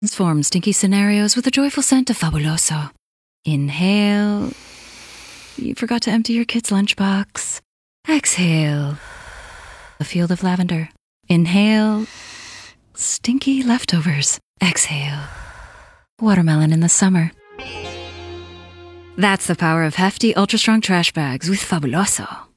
Transform stinky scenarios with the joyful scent of Fabuloso. Inhale. You forgot to empty your kid's lunchbox. Exhale. A field of lavender. Inhale. Stinky leftovers. Exhale. Watermelon in the summer. That's the power of hefty, ultra-strong trash bags with Fabuloso.